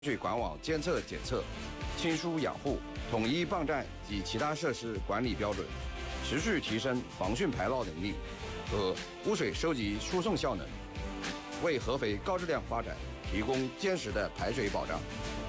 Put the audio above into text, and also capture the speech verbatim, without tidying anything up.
水管网监测检测、清疏养护、统一泵站及其他设施管理标准，持续提升防汛排涝能力和污水收集输送效能，为合肥高质量发展提供坚实的排水保障。